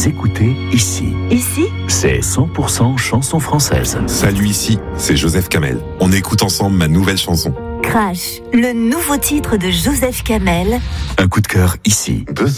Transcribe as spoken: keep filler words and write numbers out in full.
écoutez ici. Ici, c'est cent pour cent chanson française. Salut, ici, c'est Joseph Kamel. On écoute ensemble ma nouvelle chanson. Crash, le nouveau titre de Joseph Kamel. Un coup de cœur ici. Deux